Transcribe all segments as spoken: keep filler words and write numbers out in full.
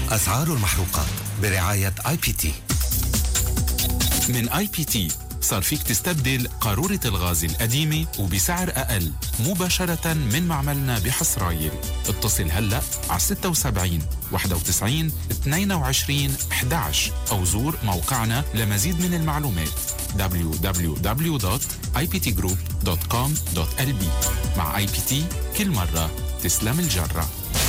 أسعار المحروقات برعاية آي بي تي. من آي بي تي صار فيك تستبدل قارورة الغاز القديمة وبسعر أقل مباشرة من معملنا بحصرايل. اتصل هلأ على ستة وسبعين واحد وتسعين اثنين وعشرين أحد عشر أو زور موقعنا لمزيد من المعلومات دبليو دبليو دبليو دوت آي بي تي جروب دوت كوم دوت إل بي. مع آي بي تي كل مرة تسلم الجرة.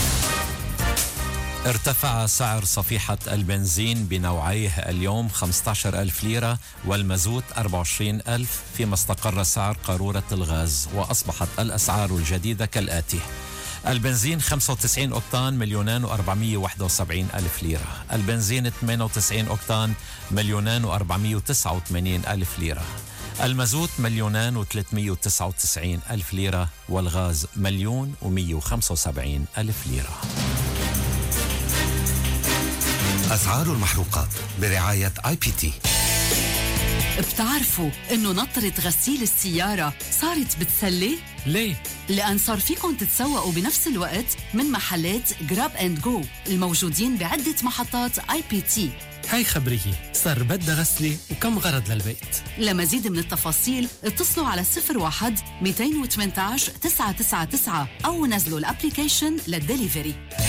ارتفع سعر صفيحة البنزين بنوعيه اليوم خمسة عشر ألف ليرة والمازوت أربعة وعشرين ألف، فيما استقر سعر قارورة الغاز، وأصبحت الأسعار الجديدة كالآتي: البنزين خمسة وتسعين أوكتان مليونان وأربعمية وواحد وسبعين ألف ليرة، البنزين ثمانية وتسعين أوكتان مليونان وأربعمية وتسعة وثمانين ألف ليرة، المازوت مليونان وثلاثمية وتسعة وتسعين ألف ليرة، والغاز مليون ومية وخمسة وسبعين ألف ليرة. أسعار المحروقات برعاية آي بي تي. بتعرفوا إنه نطرة غسيل السيارة صارت بتسلي؟ ليه؟ لأن صار فيكم تتسوقوا بنفس الوقت من محلات جراب اند جو الموجودين بعدة محطات آي بي تي. هاي خبرية، صار بدها غسلة وكم غرض للبيت. لمزيد من التفاصيل اتصلوا على صفر واحد مئتين وثمانية عشر تسعة تسعة تسعة أو نزلوا الابليكيشن للدليفري.